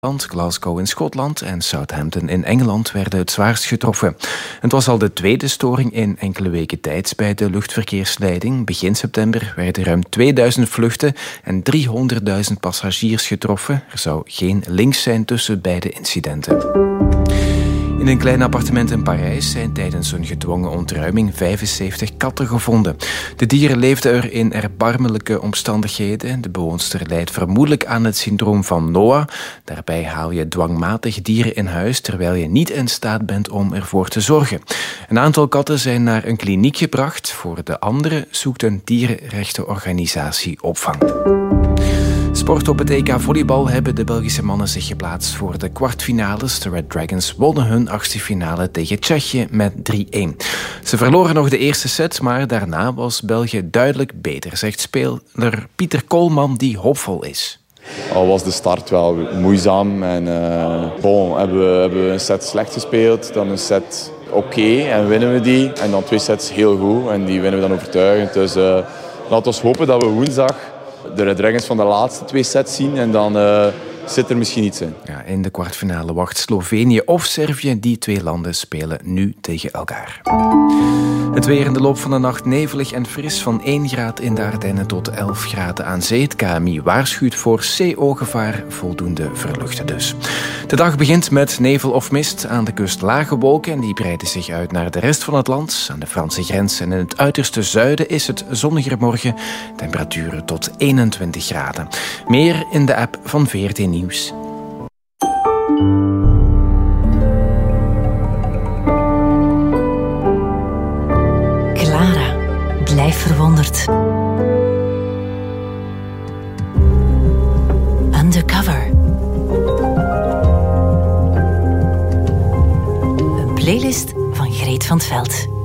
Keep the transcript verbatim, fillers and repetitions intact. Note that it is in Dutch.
Glasgow in Schotland en Southampton in Engeland werden het zwaarst getroffen. Het was al de tweede storing in enkele weken tijd bij de luchtverkeersleiding. Begin september werden ruim tweeduizend vluchten en driehonderdduizend passagiers getroffen. Er zou geen link zijn tussen beide incidenten. In een klein appartement in Parijs zijn tijdens een gedwongen ontruiming vijfenzeventig katten gevonden. De dieren leefden er in erbarmelijke omstandigheden. De bewoonster lijdt vermoedelijk aan het syndroom van Noah. Daarbij haal je dwangmatig dieren in huis terwijl je niet in staat bent om ervoor te zorgen. Een aantal katten zijn naar een kliniek gebracht. Voor de andere zoekt een dierenrechtenorganisatie opvang. Sport op het E K volleybal hebben de Belgische mannen zich geplaatst voor de kwartfinales. De Red Dragons wonnen hun achtste finale tegen Tsjechië met drie-een. Ze verloren nog de eerste set, maar daarna was België duidelijk beter, zegt speler Pieter Koolman, die hoopvol is. Al was de start wel moeizaam en uh, bon, hebben, we, hebben we een set slecht gespeeld, dan een set oké okay, en winnen we die. En dan twee sets heel goed en die winnen we dan overtuigend. Dus uh, laten we hopen dat we woensdag de Red Dragons van de laatste twee sets zien en dan uh, zit er misschien iets in. Ja, in de kwartfinale wacht Slovenië of Servië. Die twee landen spelen nu tegen elkaar. Het weer in de loop van de nacht nevelig en fris, van één graad in de Ardennen tot elf graden aan zee. Het K M I waarschuwt voor C O-gevaar, voldoende verluchten dus. De dag begint met nevel of mist, aan de kust lage wolken en die breiden zich uit naar de rest van het land. Aan de Franse grens en in het uiterste zuiden is het zonniger morgen, temperaturen tot eenentwintig graden. Meer in de app van V R T Nieuws. Clara, blijf verwonderd. Undercover. Een playlist van Greet van 't Veld.